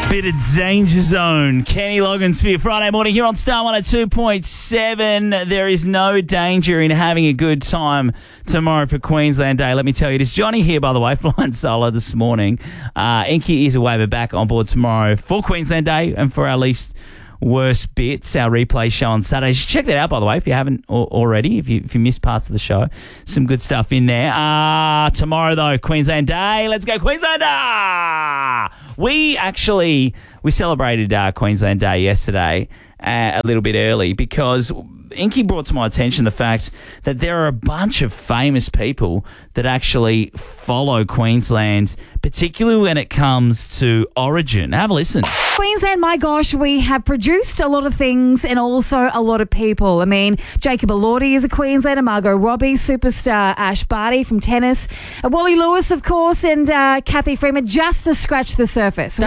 Bit of Danger Zone. Kenny Loggins for your Friday morning here on Star 102.7. There is no danger in having a good time tomorrow for Queensland Day. Let me tell you, it is Johnny here, by the way, flying solo this morning. Inky is away, but back on board tomorrow for Queensland Day and for our least worst bits, our replay show on Saturday. Just check that out, by the way, if you haven't already, if you missed parts of the show. Some good stuff in there. Tomorrow, though, Queensland Day. Let's go, Queenslander! We celebrated Queensland Day yesterday a little bit early because Inky brought to my attention the fact that there are a bunch of famous people that actually follow Queensland, particularly when it comes to Origin. Have a listen. Queensland, my gosh, we have produced a lot of things and also a lot of people. I mean, Jacob Elordi is a Queenslander, Margot Robbie, superstar Ash Barty from tennis, Wally Lewis, of course, and Kathy Freeman, just to scratch the surface.